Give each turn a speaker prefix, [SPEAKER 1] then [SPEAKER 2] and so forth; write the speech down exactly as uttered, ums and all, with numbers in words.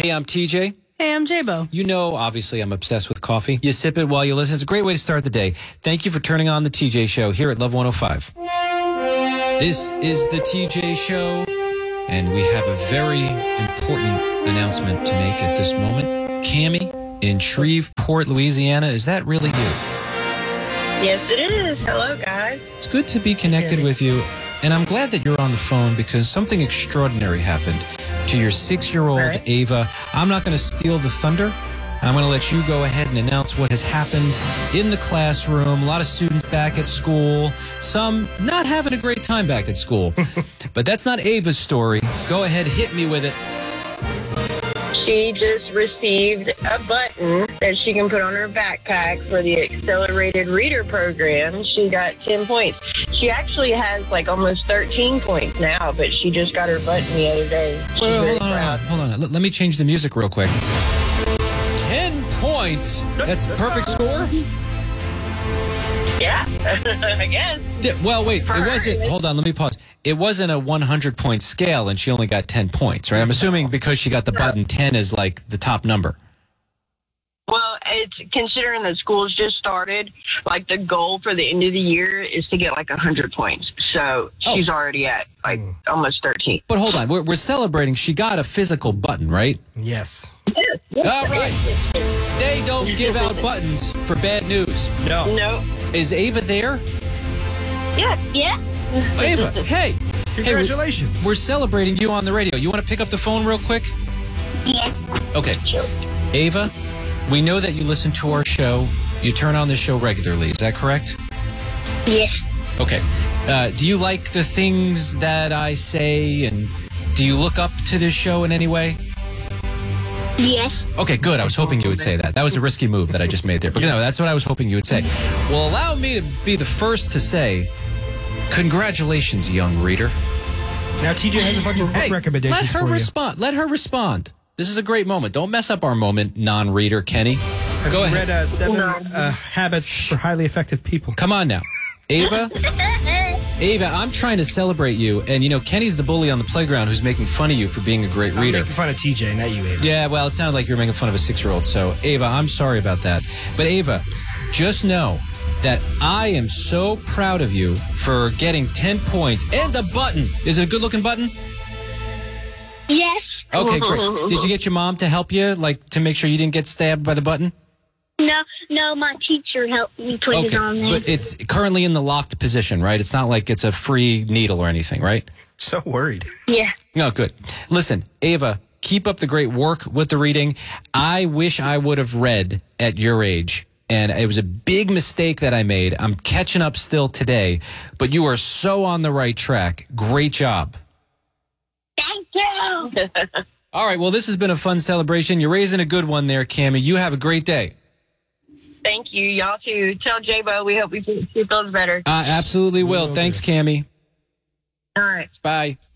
[SPEAKER 1] Hey, I'm T J.
[SPEAKER 2] Hey, I'm J-Bo.
[SPEAKER 1] You know, obviously, I'm obsessed with coffee. You sip it while you listen. It's a great way to start the day. Thank you for turning on the T J Show here at Love one oh five. This is the T J Show, and we have a very important announcement to make at this moment. Cammie in Shreveport, Louisiana, is that really you?
[SPEAKER 3] Yes, it is. Hello, guys.
[SPEAKER 1] It's good to be connected with you, and I'm glad that you're on the phone because something extraordinary happened to your six-year-old
[SPEAKER 3] Right.
[SPEAKER 1] Ava. I'm not going to steal the thunder. I'm going to let you go ahead and announce what has happened in the classroom. A lot of students back at school, some not having a great time back at school. But that's not Ava's story. Go ahead, hit me with it.
[SPEAKER 3] She just received a button that she can put on her backpack for the Accelerated Reader Program. She got ten points. She actually has like almost thirteen points now, but she just got her button the other day. She's
[SPEAKER 1] Well,
[SPEAKER 3] very
[SPEAKER 1] hold on,
[SPEAKER 3] proud.
[SPEAKER 1] hold on. Let, let me change the music real quick. Ten points. That's a perfect score?
[SPEAKER 3] Yeah, I guess.
[SPEAKER 1] Di- Well, wait, it wasn't, hold on, let me pause. It wasn't a one hundred point scale and she only got ten points, right? I'm assuming because she got the button, ten is like the top number.
[SPEAKER 3] Well, it's considering that school's just started, like the goal for the end of the year is to get like one hundred points. So she's already at like almost thirteen.
[SPEAKER 1] But hold on, we're, we're celebrating. She got a physical button, right?
[SPEAKER 4] Yes.
[SPEAKER 1] All right. They don't give out buttons for bad news.
[SPEAKER 4] No.
[SPEAKER 3] No.
[SPEAKER 1] Is Ava there?
[SPEAKER 3] Yeah. Yeah.
[SPEAKER 1] Ava, hey.
[SPEAKER 4] Congratulations.
[SPEAKER 1] Hey, we're, we're celebrating you on the radio. You want to pick up the phone real quick?
[SPEAKER 3] Yeah.
[SPEAKER 1] Okay. Ava, we know that you listen to our show. You turn on the show regularly. Is that correct?
[SPEAKER 3] Yes.
[SPEAKER 1] Okay. Uh, do you like the things that I say, and do you look up to this show in any way?
[SPEAKER 3] Yes.
[SPEAKER 1] Okay, good. I was hoping you would say that. That was a risky move that I just made there. But no, that's what I was hoping you would say. Well, allow me to be the first to say, congratulations, young reader.
[SPEAKER 4] Now T J has a bunch of book
[SPEAKER 1] Hey,
[SPEAKER 4] recommendations
[SPEAKER 1] let her
[SPEAKER 4] for you.
[SPEAKER 1] respond. Let her respond. This is a great moment. Don't mess up our moment, non-reader Kenny.
[SPEAKER 4] Have
[SPEAKER 1] Go
[SPEAKER 4] you
[SPEAKER 1] ahead.
[SPEAKER 4] read uh, Seven uh, Habits for Highly Effective People?
[SPEAKER 1] Come on now. Ava? Ava, I'm trying to celebrate you, and you know, Kenny's the bully on the playground who's making fun of you for being a great
[SPEAKER 4] I'm
[SPEAKER 1] reader.
[SPEAKER 4] making fun of T J, not you, Ava.
[SPEAKER 1] Yeah, well, it sounded like you were making fun of a six-year-old, so Ava, I'm sorry about that. But Ava, just know that I am so proud of you for getting ten points and a button. Is it a good-looking button?
[SPEAKER 5] Yes.
[SPEAKER 1] Okay, great. Did you get your mom to help you, like, to make sure you didn't get stabbed by the button?
[SPEAKER 5] No, no, my teacher helped me put
[SPEAKER 1] Okay,
[SPEAKER 5] it on there.
[SPEAKER 1] but it's currently in the locked position, right? It's not like it's a free needle or anything, right?
[SPEAKER 4] So worried.
[SPEAKER 5] Yeah.
[SPEAKER 1] No, good. Listen, Ava, keep up the great work with the reading. I wish I would have read at your age, and it was a big mistake that I made. I'm catching up still today, but you are so on the right track. Great job.
[SPEAKER 5] Thank you.
[SPEAKER 1] All right, well, this has been a fun celebration. You're raising a good one there, Cammie. You have a great day.
[SPEAKER 3] Thank you. Y'all too. Tell J-Bo we hope he feels better.
[SPEAKER 1] I absolutely will.
[SPEAKER 4] will
[SPEAKER 1] Thanks,
[SPEAKER 4] do.
[SPEAKER 1] Cammie.
[SPEAKER 3] All right.
[SPEAKER 1] Bye.